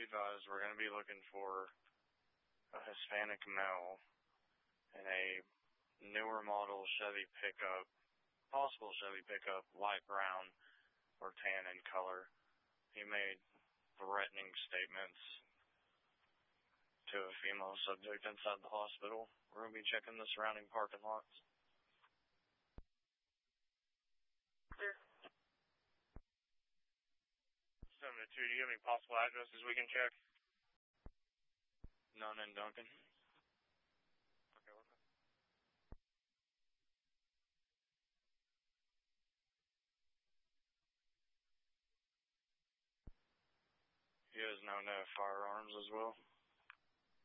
advised, we're going to be looking for a Hispanic male in a newer model Chevy pickup, possible Chevy pickup, light brown or tan in color. He made threatening statements to a female subject inside the hospital. We're going to be checking the surrounding parking lots. Clear. 7-2, do you have any possible addresses we can check? None in Duncan. Okay, what's that? He is known to have firearms as well.